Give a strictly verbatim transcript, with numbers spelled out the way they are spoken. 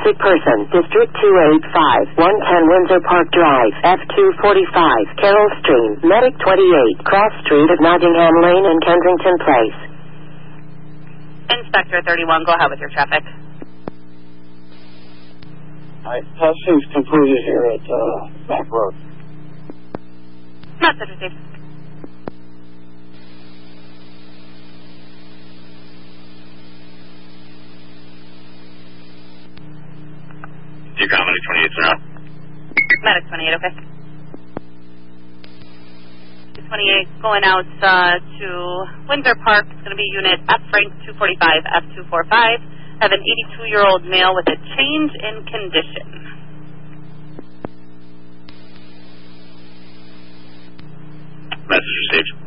sick person, District two eight five, one ten Windsor Park Drive, F two forty-five, Carroll Stream, Medic twenty-eight, Cross Street of Nottingham Lane and Kensington Place. Inspector thirty-one, go ahead with your traffic. Alright, testing's completed here at uh, Back Road. Not such a safe. Do you comment twenty-eight, sir? Medic twenty-eight, okay. twenty-eight going out uh, to Windsor Park. It's going to be unit F Frank two forty-five, F two forty-five. Have an eighty-two-year-old male with a change in condition. Message received.